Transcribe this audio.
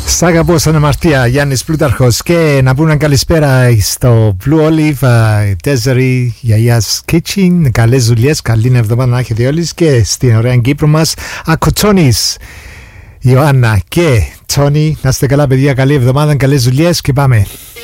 Σ' αγαπώ σαν αμαρτία, Γιάννης Πλούταρχος. Και να πούμε καλησπέρα στο Blue Olive, Desiree, Γιαγιάς Kitchen. Καλές δουλειές, καλή εβδομάδα να έχετε όλοι. Και στην ωραία Κύπρο μας, Ακοτσόνης, Ιωάννα και Τσόνι. Να είστε καλά παιδιά, καλή εβδομάδα, καλές δουλειές και πάμε.